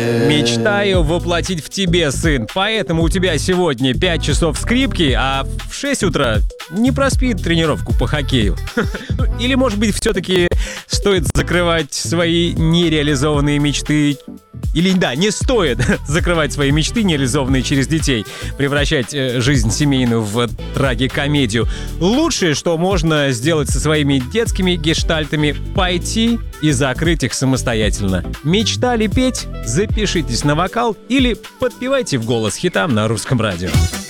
Мечтаю воплотить в тебе, сын. Поэтому у тебя сегодня 5 часов скрипки, а в 6 утра не проспи тренировку по хоккею. Или, может быть, все-таки стоит закрывать свои нереализованные мечты. Или, да, не стоит закрывать свои мечты, нереализованные через детей, превращать жизнь семейную в трагикомедию. Лучшее, что можно сделать со своими детскими гештальтами, пойти и закрыть их самостоятельно. Мечтали петь? Запишитесь на вокал или подпевайте в голос хитам на русском радио.